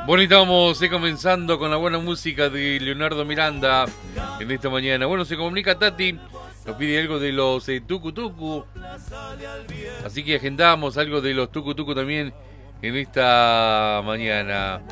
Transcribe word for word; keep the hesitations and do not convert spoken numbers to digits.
Bueno, y estamos eh, comenzando con la buena música de Leonardo Miranda en esta mañana. Bueno, se comunica Tati, nos pide algo de los eh, Tucu Tucu. Así que agendamos algo de los Tucu Tucu también en esta mañana.